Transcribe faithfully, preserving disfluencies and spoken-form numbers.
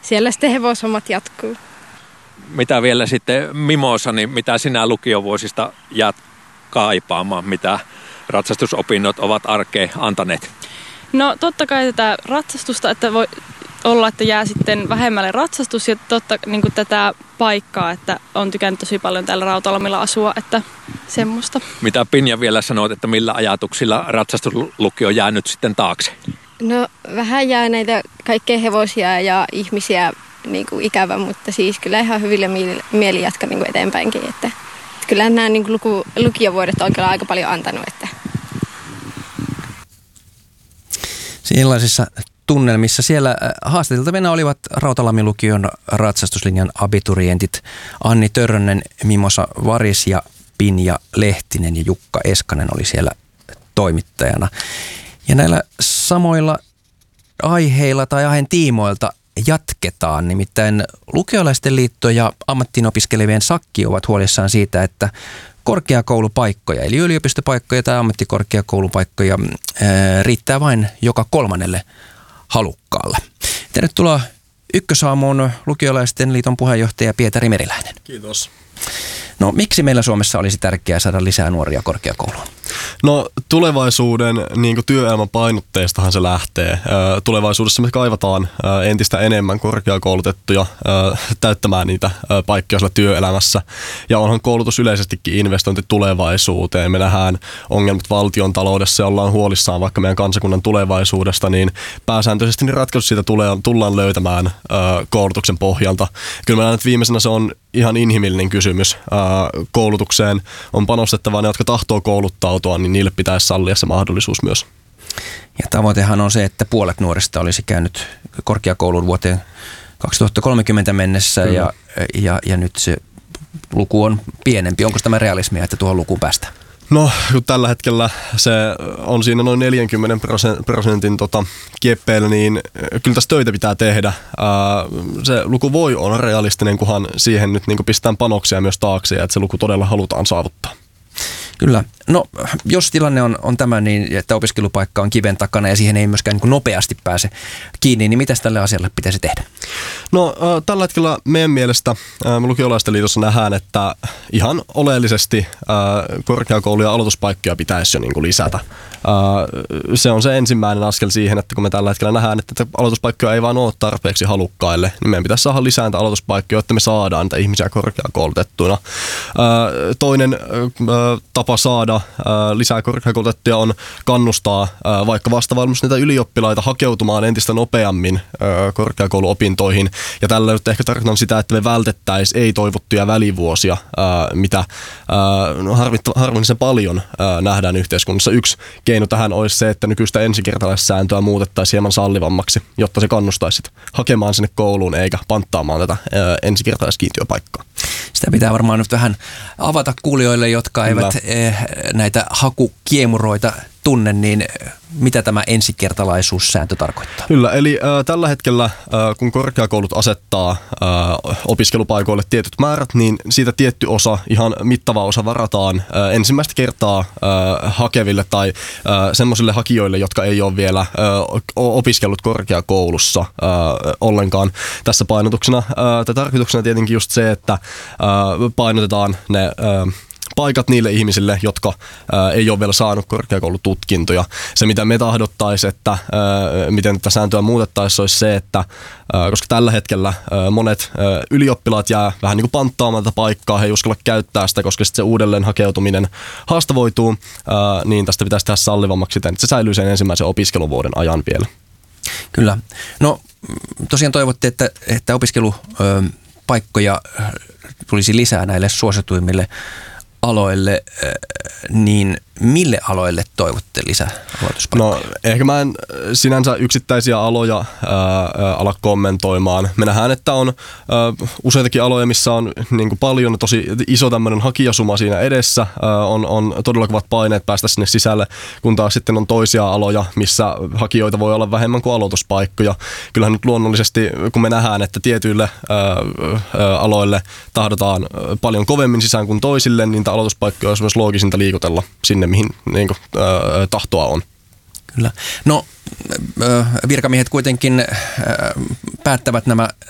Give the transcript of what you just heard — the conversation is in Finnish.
siellä sitten hevoshommat jatkuu. Mitä vielä sitten Mimosa, niin mitä sinä lukiovuosista jäät kaipaamaan, mitä ratsastusopinnot ovat arkeen antaneet? No totta kai tätä ratsastusta, että voi olla, että jää sitten vähemmälle ratsastus ja totta niin kuin tätä paikkaa, että on tykännyt tosi paljon täällä Rautalamilla asua, että semmoista. Mitä Pinja vielä sanoit, että millä ajatuksilla ratsastuslukio on jäänyt sitten taakse? No vähän jää näitä kaikkea hevosia ja ihmisiä niin kuin ikävä, mutta siis kyllä ihan hyvillä mieli jatka niin kuin eteenpäinkin. Että, että kyllä nämä niin kuin luku, lukiovuodet on kyllä aika paljon antanut. Että. Sellaisissa tunnelmissa siellä haastateltavina olivat Rautalammin lukion ratsastuslinjan abiturientit Anni Törrönen, Mimosa Varis ja Pinja Lehtinen ja Jukka Eskanen oli siellä toimittajana. Ja näillä samoilla aiheilla tai aiheen tiimoilta jatketaan. Nimittäin Lukiolaisten liitto ja ammattiin opiskelevien sakki ovat huolissaan siitä, että korkeakoulupaikkoja, eli yliopistopaikkoja tai ammattikorkeakoulupaikkoja ää, riittää vain joka kolmannelle halukkaalle. Tervetuloa Ykkösaamuun Lukiolaisten liiton puheenjohtaja Pietari Meriläinen. Kiitos. No miksi meillä Suomessa olisi tärkeää saada lisää nuoria korkeakouluun? No tulevaisuuden niin kuin työelämän painotteestahan se lähtee. Tulevaisuudessa me kaivataan entistä enemmän korkeakoulutettuja täyttämään niitä paikkoja siellä työelämässä. Ja onhan koulutus yleisestikin investointi tulevaisuuteen. Me nähdään ongelmat valtion taloudessa ja ollaan huolissaan vaikka meidän kansakunnan tulevaisuudesta, niin pääsääntöisesti niin ratkaisu siitä tulee, tullaan löytämään koulutuksen pohjalta. Kyllä mä näen, että viimeisenä se on ihan inhimillinen kysymys. Koulutukseen on panostettava ne, jotka tahtoo kouluttautua, niin niille pitäisi sallia se mahdollisuus myös. Ja tavoitehan on se, että puolet nuorista olisi käynyt korkeakoulun vuoteen kaksituhattakolmekymmentä mennessä ja, ja, ja nyt se luku on pienempi. Onko tämä realismia, että tuohon lukuun päästään? No, kun tällä hetkellä se on siinä noin neljänkymmenen prosentin tota, kieppeillä, niin kyllä tässä töitä pitää tehdä. Ää, se luku voi olla realistinen, kunhan siihen nyt niin kuin pistetään panoksia myös taakse, ja että se luku todella halutaan saavuttaa. Kyllä. No, jos tilanne on, on tämä niin, että opiskelupaikka on kiven takana ja siihen ei myöskään niin kuin nopeasti pääse kiinni, niin mitä tälle asialle pitäisi tehdä? No, äh, tällä hetkellä meidän mielestä äh, Lukiolaisten liitossa nähdään, että ihan oleellisesti äh, korkeakouluja ja aloituspaikkoja pitäisi jo niin kuin lisätä. Äh, se on se ensimmäinen askel siihen, että kun me tällä hetkellä nähdään, että aloituspaikkoja ei vaan ole tarpeeksi halukkaille, niin meidän pitäisi saada lisää aloituspaikkoja, jotta me saadaan niitä ihmisiä korkeakoulutettuina. Äh, toinen äh, tapa saada ää, lisää korkeakoulutettuja on kannustaa ää, vaikka vastavalmistuneita ylioppilaita hakeutumaan entistä nopeammin ää, korkeakouluopintoihin. Ja tällä nyt ehkä tarkoitan sitä, että me vältettäisiin ei-toivottuja välivuosia, ää, mitä ää, no, harvinaisen paljon ää, nähdään yhteiskunnassa. Yksi keino tähän olisi se, että nykyistä ensikertalaissääntöä muutettaisiin hieman sallivammaksi, jotta se kannustaisi hakemaan sinne kouluun eikä panttaamaan tätä ää, ensikertalaiskiintiöpaikkaa. Sitä pitää varmaan nyt vähän avata kuulijoille, jotka eivät eh, näitä hakukiemuroita tunne, niin mitä tämä ensikertalaisuussääntö tarkoittaa? Kyllä, eli äh, tällä hetkellä, äh, kun korkeakoulut asettaa äh, opiskelupaikoille tietyt määrät, niin siitä tietty osa, ihan mittava osa varataan äh, ensimmäistä kertaa äh, hakeville tai äh, semmoisille hakijoille, jotka ei ole vielä äh, opiskellut korkeakoulussa äh, ollenkaan. Tässä painotuksena äh, tai tarkoituksena tietenkin just se, että äh, painotetaan ne äh, paikat niille ihmisille, jotka ää, ei ole vielä saanut korkeakoulututkintoja. Se, mitä me tahdottaisiin, että ää, miten tätä sääntöä muutettaisiin, olisi se, että ää, koska tällä hetkellä ää, monet ää, ylioppilaat jää vähän niin kuin panttaamaan tätä paikkaa, he ei uskalla käyttää sitä, koska sitten se uudelleen hakeutuminen haastavoituu, ää, niin tästä pitäisi tehdä sallivammaksi siten, että se säilyy sen ensimmäisen opiskeluvuoden ajan vielä. Kyllä. No tosiaan toivotte, että, että opiskelupaikkoja tulisi lisää näille suosituimmille aloille, niin mille aloille toivotte lisää aloituspaikkoja? No ehkä mä en sinänsä yksittäisiä aloja ää, ala kommentoimaan. Me nähdään, että on ää, useitakin aloja, missä on niin kuin paljon tosi iso tämmöinen hakijasuma siinä edessä. Ää, on, on todella kovat paineet päästä sinne sisälle, kun taas sitten on toisia aloja, missä hakijoita voi olla vähemmän kuin aloituspaikkoja. Kyllähän nyt luonnollisesti, kun me nähdään, että tietyille ää, ää, aloille tahdotaan paljon kovemmin sisään kuin toisille, niin aloituspaikkoja olisi myös loogisinta liikutella sinne, mihin niin kuin, äh, tahtoa on. Kyllä. No virkamiehet kuitenkin äh, päättävät nämä,